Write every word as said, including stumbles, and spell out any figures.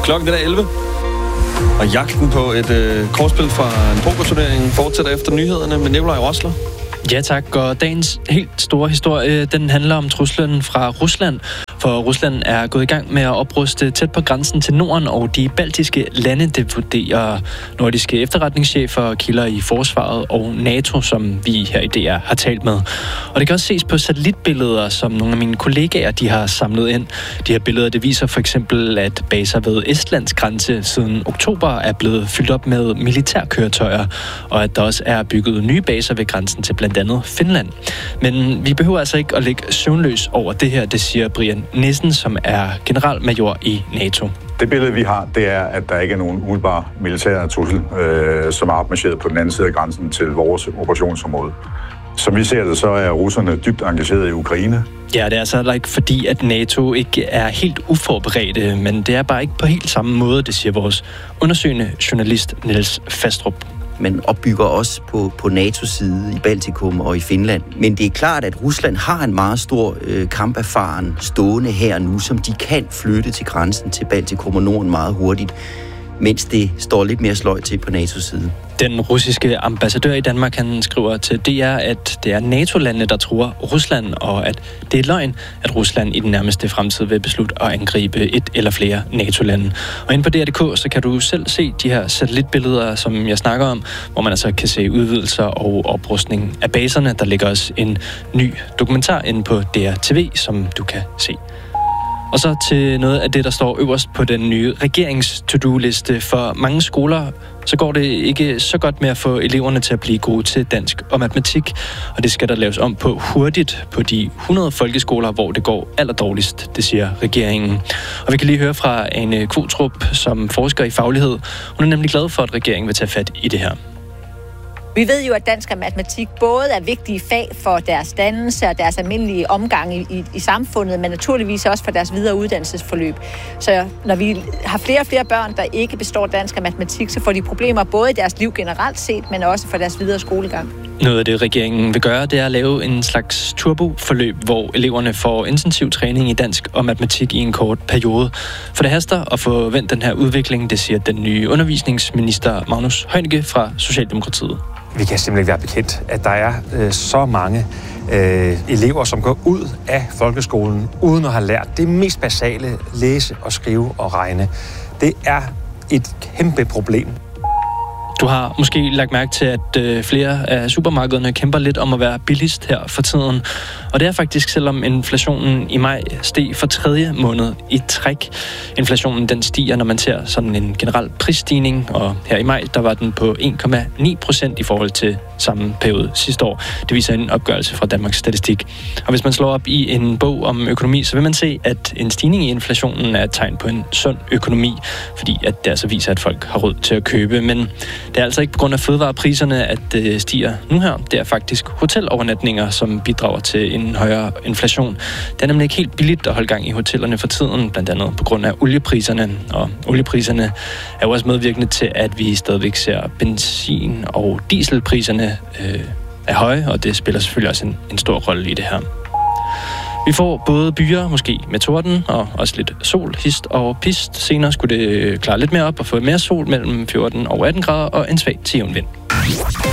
Klokken er elleve, og jagten på et øh, kortspil fra en pokerturnering fortsætter efter nyhederne med Nikolaj Rosler. Ja tak, og dagens helt store historie, den handler om truslen fra Rusland. For Rusland er gået i gang med at opruste tæt på grænsen til Norden, og de baltiske lande, det vurderer nordiske efterretningschefer, kilder i forsvaret og NATO, som vi her i D R har talt med. Og det kan også ses på satellitbilleder, som nogle af mine kollegaer de har samlet ind. De her billeder, det viser for eksempel, at baser ved Estlands grænse siden oktober er blevet fyldt op med militærkøretøjer, og at der også er bygget nye baser ved grænsen til blandt andet Finland. Men vi behøver altså ikke at ligge søvnløs over det her, det siger Brian Nissen, som er generalmajor i NATO. Det billede, vi har, det er, at der ikke er nogen umiddelbar militær trussel, øh, som er opmarcheret på den anden side af grænsen til vores operationsområde. Som vi ser det, så er russerne dybt engageret i Ukraine. Ja, det er altså ikke fordi, at NATO ikke er helt uforberedte, men det er bare ikke på helt samme måde, det siger vores undersøgende journalist Niels Fastrup. Man opbygger også på, på NATO's side i Baltikum og i Finland. Men det er klart, at Rusland har en meget stor øh, kamperfaren stående her nu, som de kan flytte til grænsen til Baltikum og Norden meget hurtigt, mens det står lidt mere sløjt til på NATO's side. Den russiske ambassadør i Danmark, han skriver til D R, at det er NATO-landene, der truer Rusland, og at det er løgn, at Rusland i den nærmeste fremtid vil beslutte at angribe et eller flere NATO-lande. Og inde på D R punktum d k, så kan du selv se de her satellitbilleder, som jeg snakker om, hvor man altså kan se udvidelser og oprustning af baserne. Der ligger også en ny dokumentar inde på D R T V, som du kan se. Og så til noget af det, der står øverst på den nye regerings-to-do-liste. For mange skoler, så går det ikke så godt med at få eleverne til at blive gode til dansk og matematik. Og det skal der laves om på hurtigt på de hundrede folkeskoler, hvor det går allerdårligst, det siger regeringen. Og vi kan lige høre fra Ane Kvotrup, som forsker i faglighed. Hun er nemlig glad for, at regeringen vil tage fat i det her. Vi ved jo, at dansk og matematik både er vigtige fag for deres dannelse og deres almindelige omgang i, i, i samfundet, men naturligvis også for deres videre uddannelsesforløb. Så når vi har flere og flere børn, der ikke består dansk og matematik, så får de problemer både i deres liv generelt set, men også for deres videre skolegang. Noget af det, regeringen vil gøre, det er at lave en slags turboforløb, hvor eleverne får intensiv træning i dansk og matematik i en kort periode. For det haster at få vendt den her udvikling, det siger den nye undervisningsminister Magnus Heunicke fra Socialdemokratiet. Vi kan simpelthen ikke være bekendt, at der er øh, så mange øh, elever, som går ud af folkeskolen uden at have lært det mest basale læse og skrive og regne. Det er et kæmpe problem. Du har måske lagt mærke til, at øh, flere af supermarkederne kæmper lidt om at være billigst her for tiden. Og det er faktisk, selvom inflationen i maj steg for tredje måned i træk. Inflationen den stiger, når man ser sådan en generel prisstigning, og her i maj der var den på en komma ni procent i forhold til samme periode sidste år. Det viser en opgørelse fra Danmarks Statistik. Og hvis man slår op i en bog om økonomi, så vil man se, at en stigning i inflationen er et tegn på en sund økonomi, fordi at det altså viser, at folk har råd til at købe. Men det er altså ikke på grund af fødevarepriserne, at det stiger nu her. Det er faktisk hotelovernatninger, som bidrager til en højere inflation. Det er nemlig ikke helt billigt at holde gang i hotellerne for tiden, blandt andet på grund af oliepriserne. Og oliepriserne er jo også medvirkende til, at vi stadigvæk ser benzin- og dieselpriserne øh, er høje, og det spiller selvfølgelig også en, en stor rolle i det her. Vi får både byer, måske med torden, og også lidt sol, hist og pist. Senere skulle det klare lidt mere op og få mere sol mellem fjorten og atten grader og en svag til jævn vind.